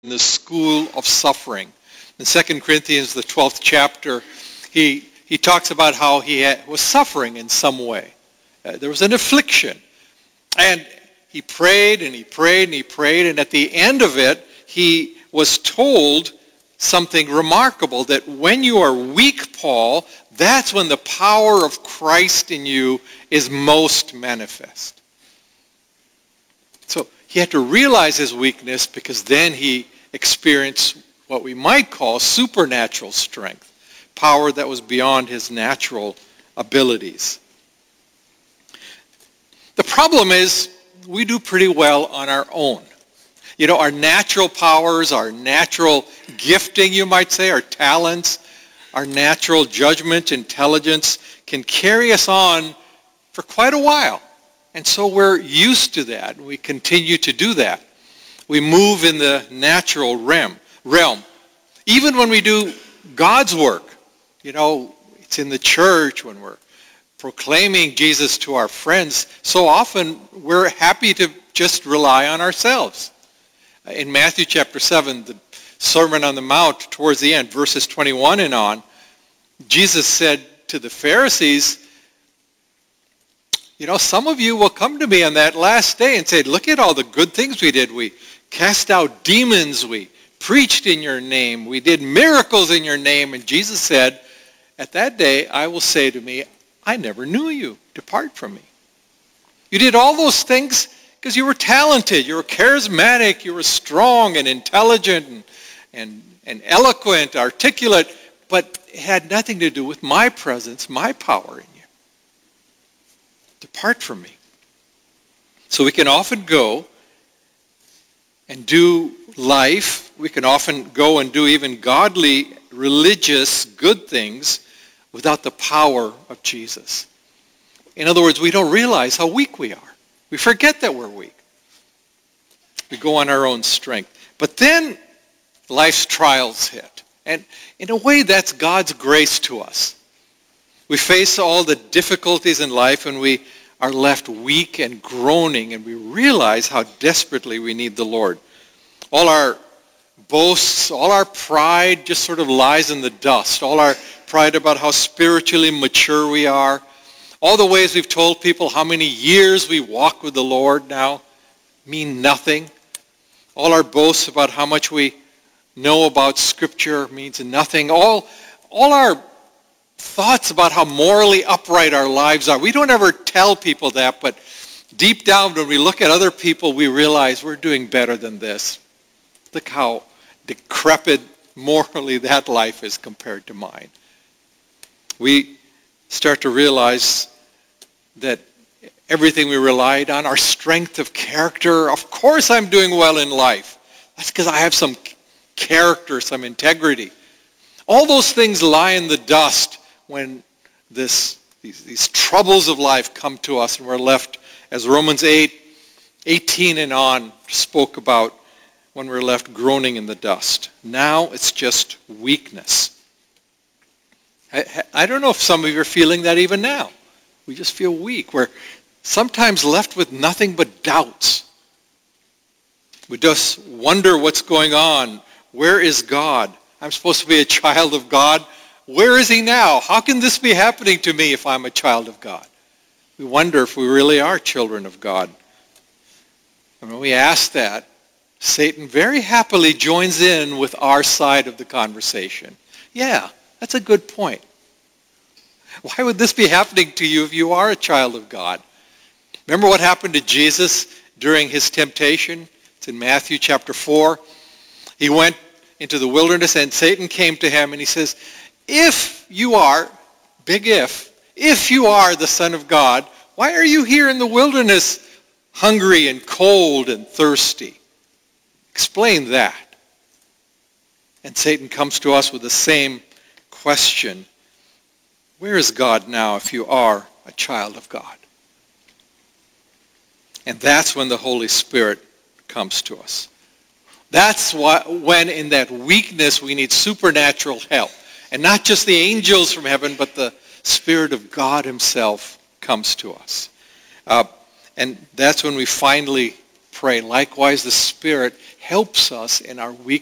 in the school of suffering. In 2 Corinthians, the 12th chapter, he talks about how he was suffering in some way. There was an affliction. And he prayed and he prayed and he prayed, and at the end of it, he was told something remarkable, that when you are weak, Paul, that's when the power of Christ in you is most manifest. So he had to realize his weakness, because then he experienced what we might call supernatural strength, power that was beyond his natural abilities. The problem is we do pretty well on our own. You know, our natural powers, our natural gifting, you might say, our talents, our natural judgment, intelligence can carry us on for quite a while. And so we're used to that. We continue to do that. We move in the natural realm. Even when we do God's work, you know, it's in the church when we're proclaiming Jesus to our friends, so often we're happy to just rely on ourselves. In Matthew chapter 7, the Sermon on the Mount, towards the end, verses 21 and on, Jesus said to the Pharisees, you know, some of you will come to me on that last day and say, look at all the good things we did. We cast out demons. We preached in your name. We did miracles in your name. And Jesus said, at that day, I will say to me, I never knew you. Depart from me. You did all those things because you were talented. You were charismatic. You were strong and intelligent and eloquent, articulate. But it had nothing to do with my presence, my power in you. Depart from me. So we can often go and do life. We can often go and do even godly, religious, good things without the power of Jesus. In other words, we don't realize how weak we are. We forget that we're weak. We go on our own strength. But then life's trials hit. And in a way, that's God's grace to us. We face all the difficulties in life, and we are left weak and groaning, and we realize how desperately we need the Lord. All our boasts, all our pride just sort of lies in the dust. All our pride about how spiritually mature we are. All the ways we've told people how many years we walk with the Lord now mean nothing. All our boasts about how much we know about Scripture means nothing. All our thoughts about how morally upright our lives are. We don't ever tell people that, but deep down when we look at other people, we realize we're doing better than this. Look how decrepit morally that life is compared to mine. We start to realize that everything we relied on, our strength of character, of course I'm doing well in life. That's because I have some character, some integrity. All those things lie in the dust when these troubles of life come to us, and we're left, as Romans 8:18 and on spoke about, when we're left groaning in the dust. Now it's just weakness. I don't know if some of you are feeling that even now. We just feel weak. We're sometimes left with nothing but doubts. We just wonder what's going on. Where is God? I'm supposed to be a child of God. Where is he now? How can this be happening to me if I'm a child of God? We wonder if we really are children of God. And when we ask that, Satan very happily joins in with our side of the conversation. Yeah, that's a good point. Why would this be happening to you if you are a child of God? Remember what happened to Jesus during his temptation? It's in Matthew chapter 4. He went into the wilderness, and Satan came to him, and he says, if you are, big if you are the Son of God, why are you here in the wilderness hungry and cold and thirsty? Explain that. And Satan comes to us with the same question. Where is God now if you are a child of God? And that's when the Holy Spirit comes to us. That's when in that weakness we need supernatural help. And not just the angels from heaven, but the Spirit of God himself comes to us. And that's when we finally pray. Likewise, the Spirit helps us in our weakness.